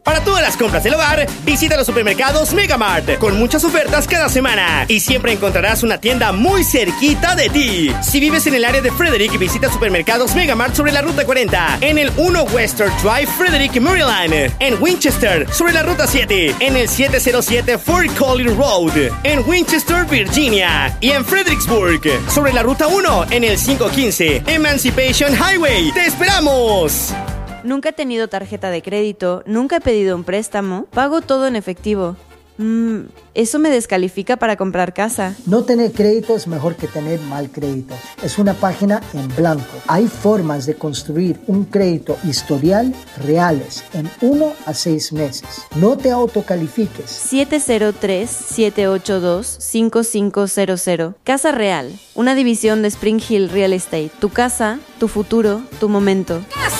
Para todas las compras del hogar, visita los supermercados Megamart, con muchas ofertas cada semana. Y siempre encontrarás una tienda muy cerquita de ti. Si vives en el área de Frederick, visita supermercados Megamart sobre la Ruta 40, en el 1 Western Drive, Frederick, Maryland. En Winchester, sobre la Ruta 7, en el 707 Fort Collins Road, en Winchester, Virginia. Y en Fredericksburg, sobre la Ruta 1, en el 515 Emancipation Highway. ¡Te esperamos! Nunca he tenido tarjeta de crédito, nunca he pedido un préstamo, pago todo en efectivo. Eso me descalifica para comprar casa. No tener crédito es mejor que tener mal crédito. Es una página en blanco. Hay formas de construir un crédito historial reales en 1 a 6 meses. No te autocalifiques. 703-782-5500. Casa Real, una división de Spring Hill Real Estate. Tu casa, tu futuro, tu momento.